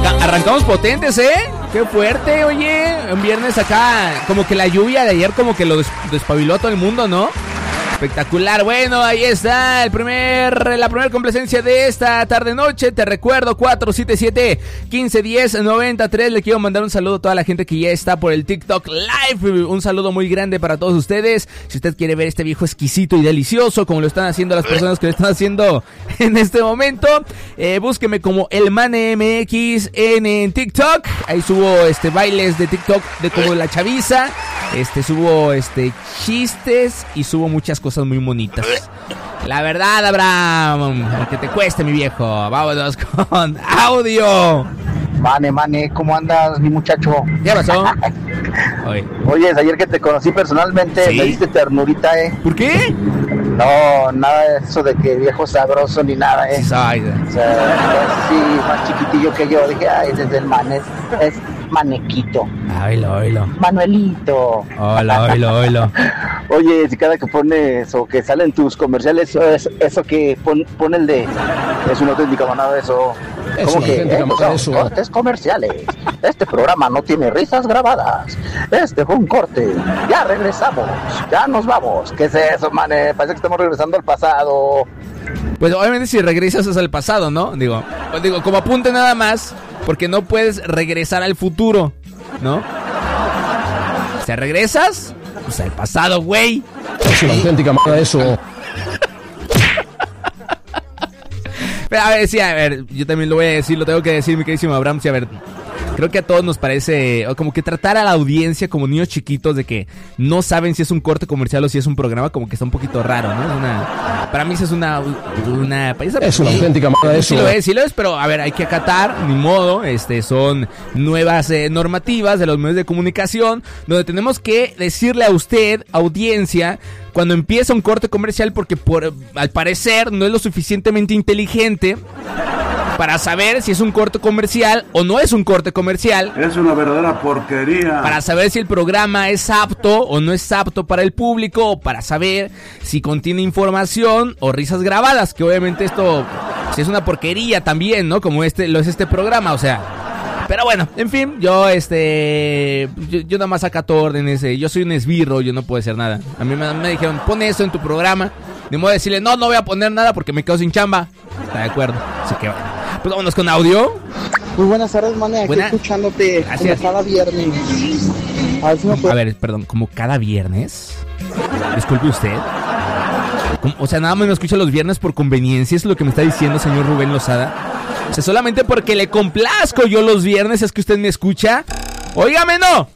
Arrancamos potentes, ¿eh? Qué fuerte, oye. Un viernes acá, como que la lluvia de ayer como que lo despabiló a todo el mundo, ¿no? Espectacular. Bueno, ahí está la primera complacencia de esta tarde-noche. Te recuerdo, 477-1510-93. Le quiero mandar un saludo a toda la gente que ya está por el TikTok Live. Un saludo muy grande para todos ustedes. Si usted quiere ver este viejo exquisito y delicioso, como lo están haciendo las personas que lo están haciendo en este momento, búsqueme como El Mane MX en TikTok. Ahí subo bailes de TikTok de como la chaviza. Subo chistes y subo muchas cosas muy bonitas. La verdad, Abraham, aunque te cueste, mi viejo. Vámonos con audio. Mane, ¿cómo andas, mi muchacho? ¿Qué pasó? Oye, ayer que te conocí personalmente, ¿sí? Me diste ternurita, ¿eh? ¿Por qué? No, nada de eso de que viejo sabroso ni nada, ¿eh? Sí, o sea, sí, más chiquitillo que yo. Dije, ay, desde el man es Manequito. Oilo. Manuelito. Oilo. Oye, si cada que pones o que salen tus comerciales, eso que pone el de... Es una auténtica manada eso. ¿Cómo que? Son cortes comerciales. Este programa no tiene risas grabadas. Este fue un corte. Ya regresamos. Ya nos vamos. ¿Qué es eso, mane? Parece que estamos regresando al pasado. Pues obviamente si regresas es al pasado, ¿no? Digo, como apunte nada más, porque no puedes regresar al futuro, ¿no? O sea, regresas, pues al pasado, güey. Es una auténtica manada eso. A ver, sí, yo también lo voy a decir, lo tengo que decir, mi queridísimo Abraham, sí, a ver, creo que a todos nos parece, como que tratar a la audiencia como niños chiquitos de que no saben si es un corte comercial o si es un programa, como que está un poquito raro, ¿no? Para mí eso es una es una auténtica manada eso. Sí lo es, pero a ver, hay que acatar, ni modo, son nuevas normativas de los medios de comunicación, donde tenemos que decirle a usted, audiencia, cuando empieza un corte comercial, porque al parecer no es lo suficientemente inteligente para saber si es un corte comercial o no es un corte comercial. Es una verdadera porquería. Para saber si el programa es apto o no es apto para el público, o para saber si contiene información o risas grabadas, que obviamente esto si es una porquería también, ¿no? Como lo es este programa, o sea. Pero bueno, en fin, yo nada más acato órdenes, yo soy un esbirro, yo no puedo hacer nada. A mí me dijeron, pon eso en tu programa. De modo de decirle, no voy a poner nada porque me quedo sin chamba. Está de acuerdo, así que bueno. Pues vámonos con audio. Muy buenas tardes, Mane, aquí escuchándote. Gracias. Como cada viernes. A ver, perdón, como cada viernes. Disculpe usted. O sea, nada más me escucha los viernes por conveniencia, es lo que me está diciendo, señor Rubén Lozada. O sea, solamente porque le complazco yo los viernes es que usted me escucha. Óigame, no.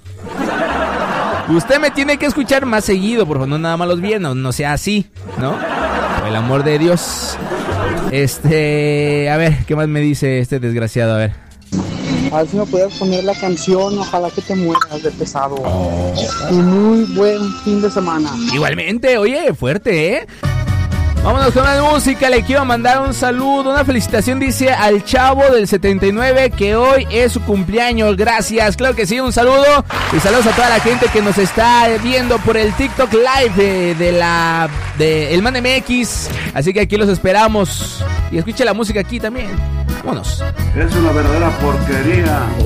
Usted me tiene que escuchar más seguido, por favor, no nada más los viernes, no sea así, ¿no? Por el amor de Dios. A ver, ¿qué más me dice este desgraciado? A ver si me puedes poner la canción Ojalá que te mueras de Pesado. Un muy buen fin de semana. Igualmente, oye, fuerte, ¿eh? Vámonos con la música, le quiero mandar un saludo, una felicitación, dice al chavo del 79 que hoy es su cumpleaños, gracias, claro que sí, un saludo y saludos a toda la gente que nos está viendo por el TikTok Live de El Mane MX, así que aquí los esperamos y escuche la música aquí también, vámonos. Es una verdadera porquería.